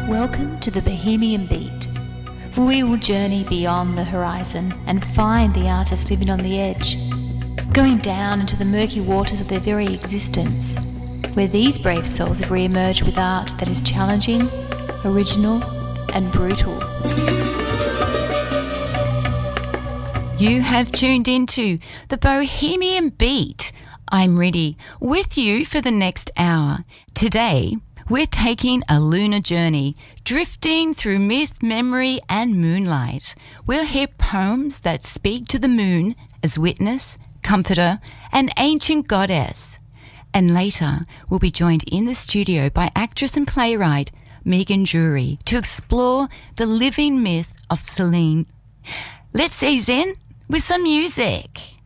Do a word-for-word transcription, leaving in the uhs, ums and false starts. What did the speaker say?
Welcome to the Bohemian Beat, where we will journey beyond the horizon and find the artists living on the edge, going down into the murky waters of their very existence, where these brave souls have re-emerged with art that is challenging, original and brutal. You have tuned into the Bohemian Beat. I'm Ready with you for the next hour. Today, we're taking a lunar journey, drifting through myth, memory and moonlight. We'll hear poems that speak to the moon as witness, comforter and ancient goddess. And later, we'll be joined in the studio by actress and playwright Megan Drury to explore the living myth of Selene. Let's ease in with some music.